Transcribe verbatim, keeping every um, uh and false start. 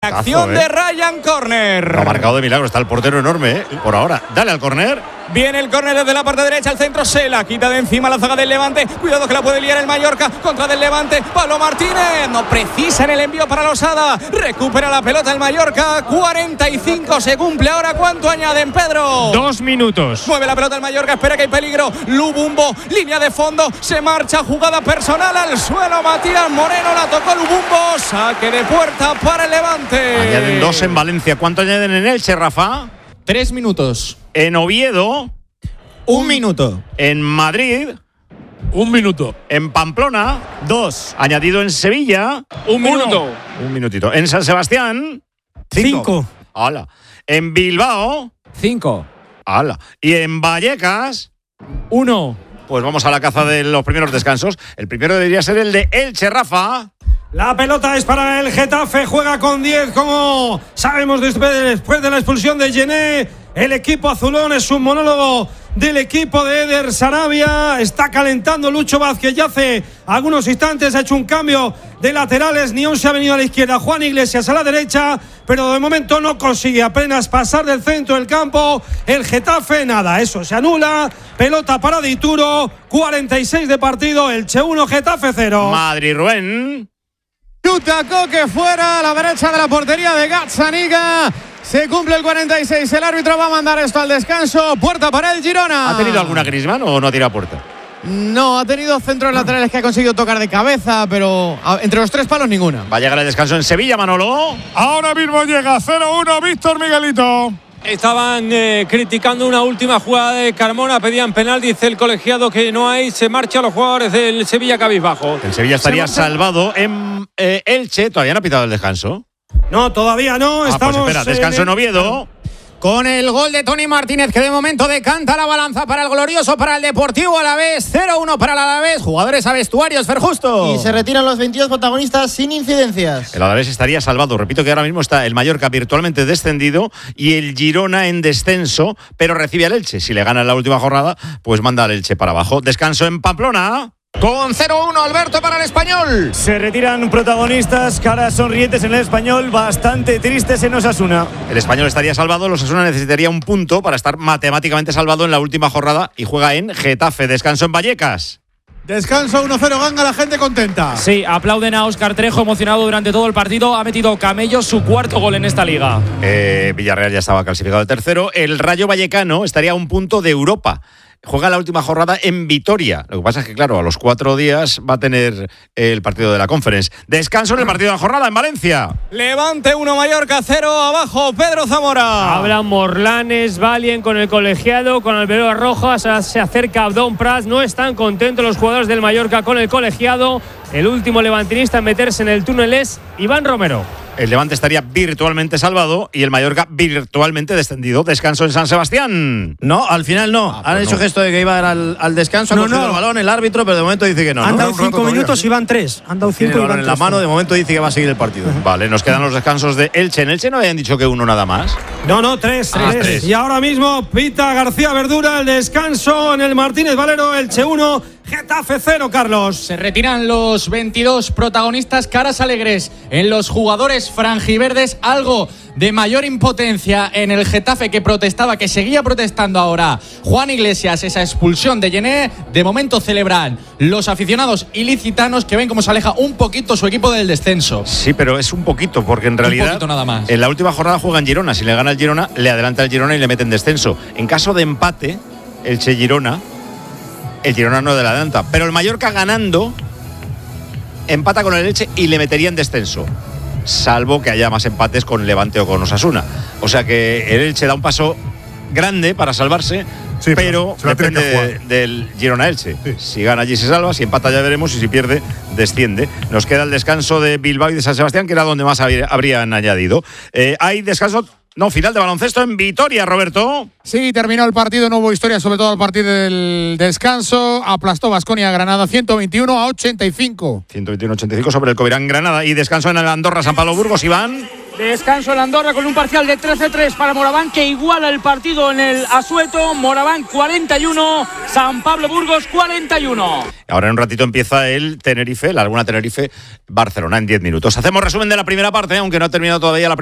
Acción ¿eh? de Ryan Corner. No ha marcado de milagro, está el portero enorme, ¿eh? Por ahora. Dale al córner. Viene el córner desde la parte derecha, al centro se la quita de encima la zaga del Levante. Cuidado que la puede liar el Mallorca contra del Levante. Pablo Martínez no precisa en el envío para Losada. Recupera la pelota el Mallorca. cuarenta y cinco se cumple ahora. ¿Cuánto añaden, Pedro? Dos minutos. Mueve la pelota el Mallorca, espera que hay peligro. Lubumbo, línea de fondo, se marcha, jugada personal al suelo. Matías Moreno la tocó Lubumbo. Saque de puerta para el Levante. Añaden dos en Valencia. ¿Cuánto añaden en Elche, Rafa? Tres minutos. En Oviedo. Un minuto. En Madrid. Un minuto. En Pamplona. Dos. Añadido en Sevilla. Un minuto. Un minutito. En San Sebastián. Cinco. Hala. En Bilbao. Cinco. Hala. Y en Vallecas. Uno. Pues vamos a la caza de los primeros descansos. El primero debería ser el de Elche, Rafa. La pelota es para el Getafe, juega con diez, como sabemos después de la expulsión de Gené. El equipo azulón es un monólogo del equipo de Eder Sarabia. Está calentando Lucho Vázquez ya hace algunos instantes. Ha hecho un cambio de laterales. Nión se ha venido a la izquierda, Juan Iglesias a la derecha, pero de momento no consigue apenas pasar del centro del campo. El Getafe, nada, eso se anula. Pelota para Dituro, cuarenta y seis de partido. Elche uno, Getafe cero. Madrid, Rubén. Yuta Koke fuera a la derecha de la portería de Gazzaniga. Se cumple el cuarenta y seis. El árbitro va a mandar esto al descanso. Puerta para el Girona. ¿Ha tenido alguna Griezmann o no ha tirado puerta? No, ha tenido centros laterales que ha conseguido tocar de cabeza, pero entre los tres palos ninguna. Va a llegar el descanso en Sevilla, Manolo. Ahora mismo llega cero uno Víctor Miguelito. Estaban eh, criticando una última jugada de Carmona, pedían penal, dice el colegiado que no hay, se marchan los jugadores del Sevilla cabizbajo. El Sevilla estaría salvado en eh, Elche, todavía no ha pitado el descanso. No, todavía no, ah, estamos… Pues espera, descanso en Oviedo. Con el gol de Tony Martínez, que de momento decanta la balanza para el glorioso, para el Deportivo Alavés. cero uno para el Alavés. Jugadores a vestuarios, Fer Justo. Y se retiran los veintidós protagonistas sin incidencias. El Alavés estaría salvado. Repito que ahora mismo está el Mallorca virtualmente descendido y el Girona en descenso, pero recibe al Elche. Si le gana en la última jornada, pues manda al Elche para abajo. Descanso en Pamplona. Con cero uno, Alberto, para el Español. Se retiran protagonistas, caras sonrientes en el Español, bastante tristes en Osasuna. El Español estaría salvado, el Osasuna necesitaría un punto para estar matemáticamente salvado en la última jornada y juega en Getafe. Descanso en Vallecas. Descanso uno cero, ganga, la gente contenta. Sí, aplauden a Óscar Trejo, emocionado durante todo el partido. Ha metido Camello su cuarto gol en esta liga. Eh, Villarreal ya estaba clasificado de tercero. El Rayo Vallecano estaría a un punto de Europa. Juega la última jornada en Vitoria. Lo que pasa es que, claro, a los cuatro días va a tener el partido de la Conference. Descanso en el partido de la jornada en Valencia. Levante uno, Mallorca cero, abajo Pedro Zamora. Hablan Morlanes, Valien con el colegiado, con Alberola Rojas, se acerca Abdón Prats. No están contentos los jugadores del Mallorca con el colegiado. El último levantinista en meterse en el túnel es Iván Romero. El Levante estaría virtualmente salvado y el Mallorca virtualmente descendido. Descanso en San Sebastián. No, al final no. Ah, Han pues hecho no. gesto de que iba a ir al, al descanso. No, Ha cogido no. el balón el árbitro, pero de momento dice que no. Han ¿no? dado cinco minutos y van tres. Han dado Tiene cinco el y balón van en la tres. mano, de momento dice que va a seguir el partido. Vale, nos quedan los descansos de Elche. En Elche no habían dicho que uno nada más. No, no, tres, Ah, tres. tres. Y ahora mismo pita García Verdura el descanso en el Martínez Valero, Elche uno, Getafe cero, Carlos. Se retiran los veintidós protagonistas, caras alegres en los jugadores franjiverdes, algo de mayor impotencia en el Getafe, que protestaba, que seguía protestando ahora Juan Iglesias esa expulsión de Gené. De momento celebran los aficionados ilicitanos, que ven cómo se aleja un poquito su equipo del descenso. Sí, pero es un poquito, porque en realidad poquito nada más. En la última jornada juegan Girona. Si le gana el Girona, le adelanta el Girona y le mete en descenso. En caso de empate, Elche-Girona, el Girona no le adelanta. Pero el Mallorca ganando, empata con el Elche y le metería en descenso. Salvo que haya más empates con Levante o con Osasuna. O sea que el Elche da un paso grande para salvarse, Sí, pero se la tiene que depende jugar. de- del Girona-Elche. Sí. Si gana allí se salva, si empata ya veremos y si pierde desciende. Nos queda el descanso de Bilbao y de San Sebastián, que era donde más habría- habrían añadido. Eh, hay descanso, no, final de baloncesto en Vitoria, Roberto. Sí, terminó el partido, no hubo historia, sobre todo al partir del descanso. Aplastó Baskonia a Granada ciento veintiuno a ochenta y cinco. ciento veintiuno a ochenta y cinco sobre el Covirán Granada. Y descanso en el Andorra San Pablo Burgos, Iván. de descanso en Andorra con un parcial de trece tres para Moraván, que iguala el partido en el Asueto. Moraván cuarenta y uno, San Pablo Burgos cuarenta y uno. Ahora en un ratito empieza el Tenerife, la Laguna Tenerife Barcelona en diez minutos. Hacemos resumen de la primera parte, aunque no ha terminado todavía la primera.